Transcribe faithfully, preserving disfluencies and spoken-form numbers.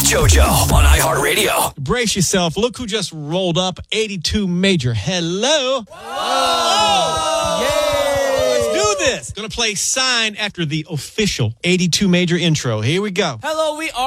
JoJo on iHeartRadio. Brace yourself. Look who just rolled up. eighty-two Major. Hello. Whoa. Yay. Let's do this. Gonna play Sign after the official eighty-two Major intro. Here we go. Hello, we are.